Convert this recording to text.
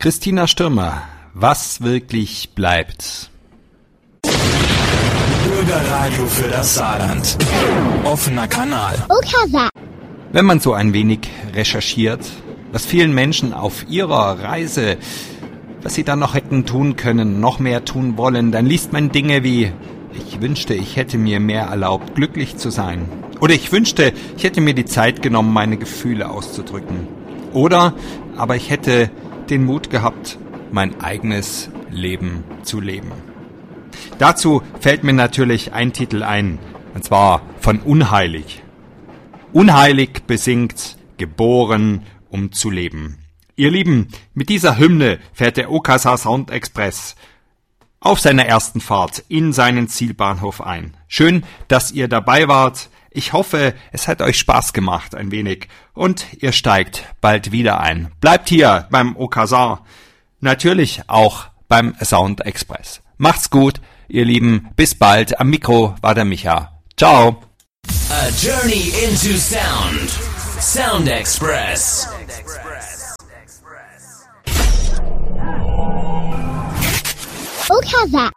Christina Stürmer, was wirklich bleibt? Bürgerradio für das Saarland. Offener Kanal. Wenn man so ein wenig recherchiert, was vielen Menschen auf ihrer Reise, was sie dann noch hätten tun können, noch mehr tun wollen, dann liest man Dinge wie: Ich wünschte, ich hätte mir mehr erlaubt, glücklich zu sein. Oder ich wünschte, ich hätte mir die Zeit genommen, meine Gefühle auszudrücken. Oder, aber ich hätte den Mut gehabt, mein eigenes Leben zu leben. Dazu fällt mir natürlich ein Titel ein, und zwar von Unheilig. Unheilig besingt, geboren, um zu leben. Ihr Lieben, mit dieser Hymne fährt der Okasa Sound Express auf seiner ersten Fahrt in seinen Zielbahnhof ein. Schön, dass ihr dabei wart. Ich hoffe, es hat euch Spaß gemacht ein wenig und ihr steigt bald wieder ein. Bleibt hier beim Okasa, natürlich auch beim Sound Express. Macht's gut, ihr Lieben. Bis bald. Am Mikro war der Micha. Ciao. A journey into sound. Sound Express. Okasa.